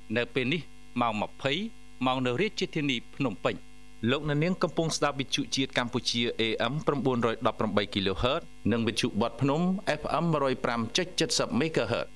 នៅពេលនេះម៉ោង20ម៉ោងនៅរាជធានីភ្នំពេញលោកអ្នកនាងកំពុងស្ដាប់វិទ្យុជាតិកម្ពុជា AM 918 kHz និងវិទ្យុបទភ្នំ FM 105.70 MHz